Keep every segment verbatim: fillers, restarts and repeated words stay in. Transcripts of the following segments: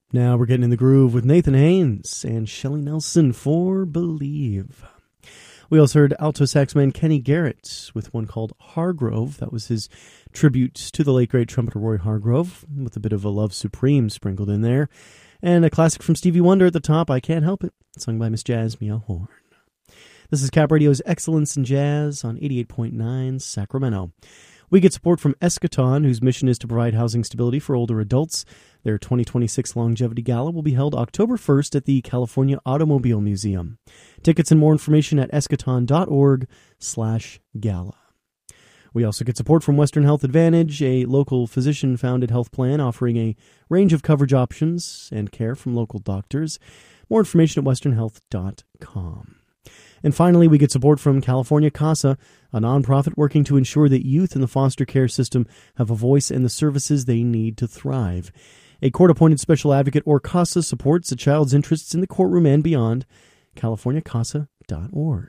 Now we're getting in the groove with Nathan Haynes and Shelly Nelson for Believe. We also heard alto saxman Kenny Garrett with one called Hargrove. That was his tribute to the late great trumpeter Roy Hargrove, with a bit of a Love Supreme sprinkled in there. And a classic from Stevie Wonder at the top, I Can't Help It, sung by Miss Jasmine Horn. This is Cap Radio's Excellence in Jazz on eighty-eight point nine Sacramento. We get support from Eschaton, whose mission is to provide housing stability for older adults. Their twenty twenty-six Longevity Gala will be held October first at the California Automobile Museum. Tickets and more information at eschaton.org slash gala. We also get support from Western Health Advantage, a local physician-founded health plan offering a range of coverage options and care from local doctors. More information at western health dot com. And finally, we get support from California CASA, a nonprofit working to ensure that youth in the foster care system have a voice and the services they need to thrive. A court-appointed special advocate, or CASA, supports a child's interests in the courtroom and beyond. california casa dot org.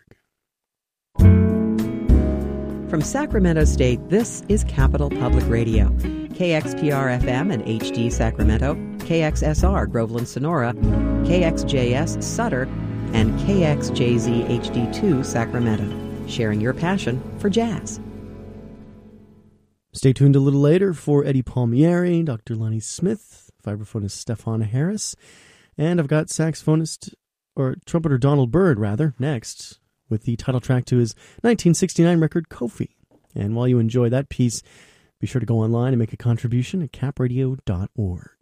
From Sacramento State, this is Capital Public Radio. K X P R F M and H D Sacramento, K X S R Groveland Sonora, K X J S Sutter, and K X J Z H D two Sacramento, sharing your passion for jazz. Stay tuned a little later for Eddie Palmieri, Doctor Lonnie Smith, vibraphonist Stefan Harris, and I've got saxophonist, or trumpeter Donald Byrd, rather, next, with the title track to his nineteen sixty-nine record, Kofi. And while you enjoy that piece, be sure to go online and make a contribution at cap radio dot org.